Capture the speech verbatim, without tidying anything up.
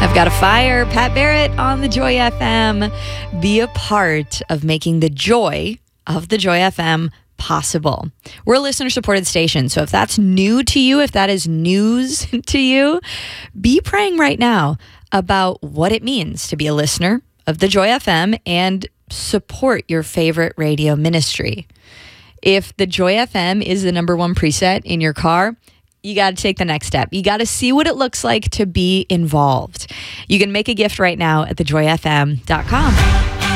I've got a fire. Pat Barrett on the Joy F M. Be a part of making the joy of the Joy F M possible. We're a listener-supported station, so if that's new to you, if that is news to you, be praying right now about what it means to be a listener of the Joy F M and support your favorite radio ministry. If the Joy F M is the number one preset in your car, you got to take the next step. You got to see what it looks like to be involved. You can make a gift right now at the joy f m dot com.